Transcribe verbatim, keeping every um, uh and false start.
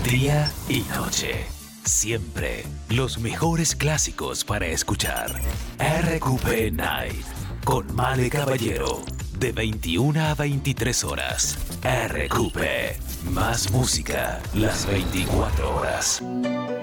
día y noche. Siempre los mejores clásicos para escuchar. R Q P Night con Male Caballero. De veintiuna a veintitrés horas. R Q P. Más música las veinticuatro horas.